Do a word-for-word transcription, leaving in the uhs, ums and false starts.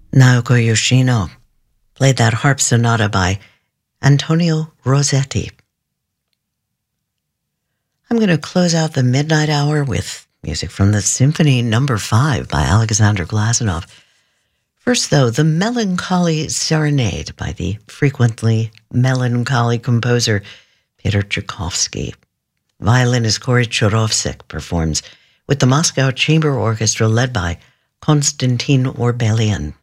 Naoko Yoshino played that harp sonata by Antonio Rossetti. I'm going to close out the midnight hour with music from the Symphony Number Five by Alexander Glazunov. First, though, the Melancholy Serenade by the frequently melancholy composer Peter Tchaikovsky. Violinist Kory Churovsek performs with the Moscow Chamber Orchestra led by Konstantin Orbelian.